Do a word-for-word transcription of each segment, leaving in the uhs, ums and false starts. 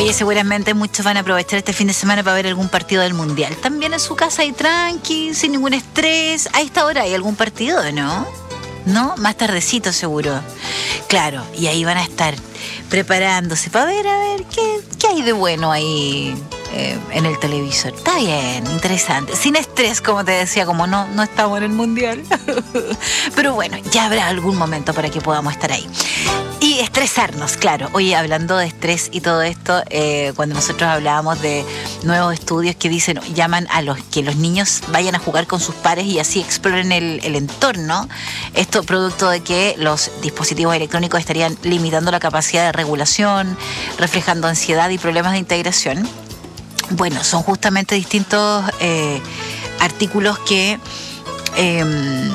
Oye, seguramente muchos van a aprovechar este fin de semana para ver algún partido del Mundial. También en su casa y tranqui, sin ningún estrés. A esta hora hay algún partido, ¿no? ¿No? Más tardecito seguro. Claro, y ahí van a estar preparándose para ver, a ver, qué, qué hay de bueno ahí eh, en el televisor. Está bien, interesante. Sin estrés, como te decía, como no, no estamos en el Mundial. Pero bueno, ya habrá algún momento para que podamos estar ahí. Y estresarnos, claro. Oye, hablando de estrés y todo esto, eh, cuando nosotros hablábamos de nuevos estudios que dicen, llaman a los que los niños vayan a jugar con sus pares y así exploren el, el entorno, esto producto de que los dispositivos electrónicos estarían limitando la capacidad de regulación, reflejando ansiedad y problemas de integración. Bueno, son justamente distintos eh, artículos que... Eh,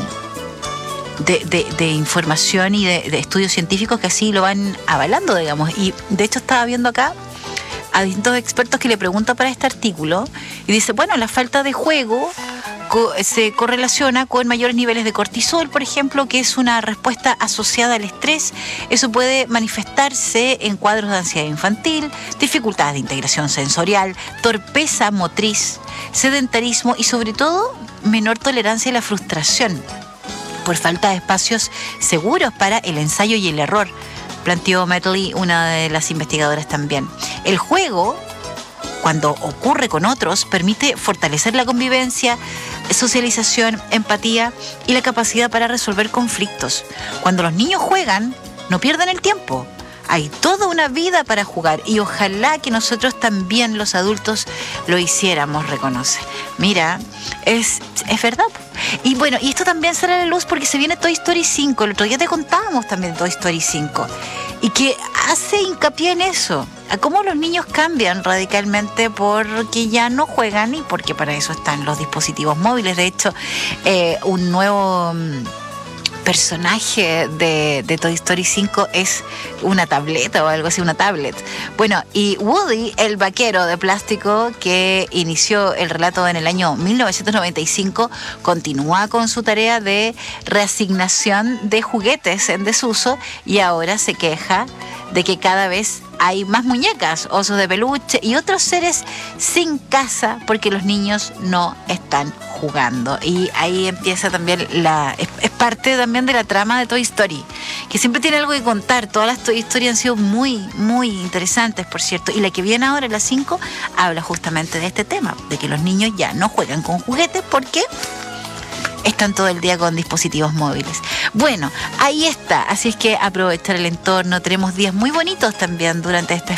De, de, de información y de, de estudios científicos que así lo van avalando, digamos. Y de hecho estaba viendo acá a distintos expertos que le preguntan para este artículo y dice, bueno, la falta de juego co- se correlaciona con mayores niveles de cortisol, por ejemplo, que es una respuesta asociada al estrés. Eso puede manifestarse en cuadros de ansiedad infantil, dificultades de integración sensorial, torpeza motriz, sedentarismo y sobre todo menor tolerancia a la frustración por falta de espacios seguros para el ensayo y el error, planteó Medley, una de las investigadoras también. El juego, cuando ocurre con otros, permite fortalecer la convivencia, socialización, empatía y la capacidad para resolver conflictos. Cuando los niños juegan, no pierden el tiempo. Hay toda una vida para jugar y ojalá que nosotros también, los adultos, lo hiciéramos, reconoce. Mira, es, es verdad. Y bueno, y esto también sale a la luz porque se viene Toy Story cinco. El otro día te contábamos también Toy Story cinco. Y que hace hincapié en eso, a cómo los niños cambian radicalmente porque ya no juegan y porque para eso están los dispositivos móviles. De hecho, eh, un nuevo... personaje de, de Toy Story cinco es una tableta o algo así, una tablet. Bueno, y Woody, el vaquero de plástico que inició el relato en el año mil novecientos noventa y cinco, continúa con su tarea de reasignación de juguetes en desuso y ahora se queja de que cada vez hay más muñecas, osos de peluche y otros seres sin casa porque los niños no están jugando. Y ahí empieza también la... Es, es parte también de la trama de Toy Story, que siempre tiene algo que contar. Todas las Toy Story han sido muy, muy interesantes, por cierto. Y la que viene ahora, la cinco, habla justamente de este tema, de que los niños ya no juegan con juguetes porque están todo el día con dispositivos móviles. Bueno, ahí está. Así es que aprovechar el entorno. Tenemos días muy bonitos también durante este